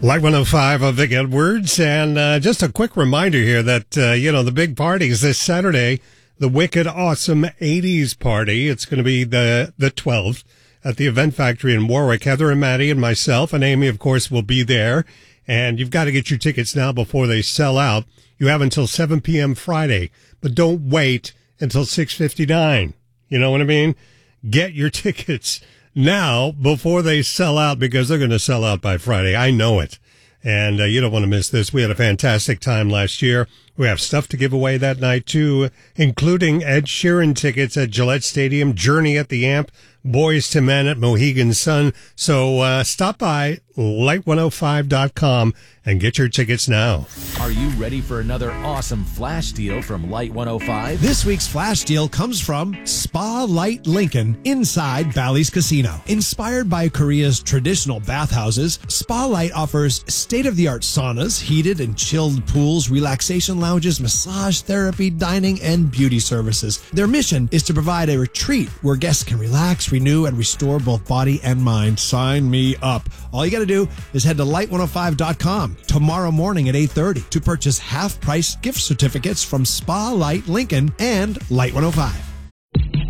Light 105 of Vic Edwards, and just a quick reminder here that, the big party is this Saturday, the Wicked Awesome 80s party. It's going to be the 12th at the Event Factory in Warwick. Heather and Maddie and myself and Amy, of course, will be there, and you've got to get your tickets now before they sell out. You have until 7 p.m. Friday, but don't wait until 6:59. You know what I mean? Get your tickets now before they sell out, because they're going to sell out by Friday. I know it. And you don't want to miss this. We had a fantastic time last year. We have stuff to give away that night, too, including Ed Sheeran tickets at Gillette Stadium, Journey at the Amp, Boys to Men at Mohegan Sun. So stop by light105.com and get your tickets now. Are you ready for another awesome flash deal from Light 105? This week's flash deal comes from Spa Light Lincoln inside Bally's Casino. Inspired by Korea's traditional bathhouses, Spa Light offers state-of-the-art saunas, heated and chilled pools, relaxation lounges, massage therapy, dining, and beauty services. Their mission is to provide a retreat where guests can relax, renew, and restore both body and mind. Sign me up. All you got to do is head to light105.com tomorrow morning at 8:30 to purchase half-price gift certificates from Spa Light Lincoln and Light 105.